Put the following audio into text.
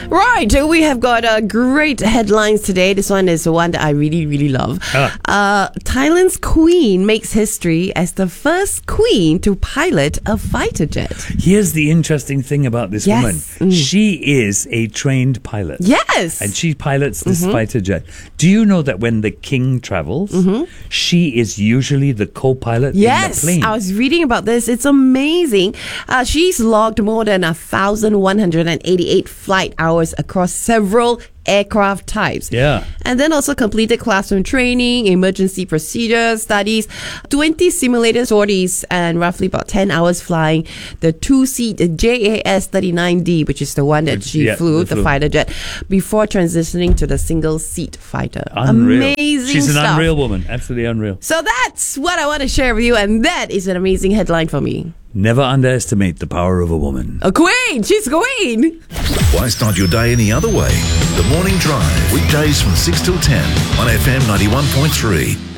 Right, we have got great headlines today. This one is one that I really, really love. Thailand's queen makes history as the first queen to pilot a fighter jet. Here's the interesting thing about this woman. She is a trained pilot. Yes. And she pilots this fighter jet. Do you know that when the king travels, she is usually the co-pilot in the plane? I was reading about this. It's amazing. She's logged more than 1,188 flight hours across several aircraft types. Yeah. And then also completed classroom training, emergency procedures, studies, 20 simulated sorties, and roughly about 10 hours flying the two-seat JAS-39D, which is the one that she flew, the fighter jet, before transitioning to the single-seat fighter. Unreal. Amazing She's an stuff. unreal woman. Absolutely unreal. So that's what I want to share with you, and that is an amazing headline for me. Never underestimate the power of a woman. A queen! She's a queen! Why start your day any other way? The Morning Drive, weekdays from 6 till 10 on FM 91.3.